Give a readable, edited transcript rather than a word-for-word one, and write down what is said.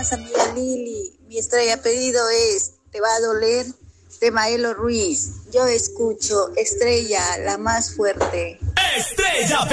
buenas, amiga Lili. Mi estrella pedido es Te va a doler, de Maelo Ruiz. Yo escucho Estrella, la más fuerte. Estrella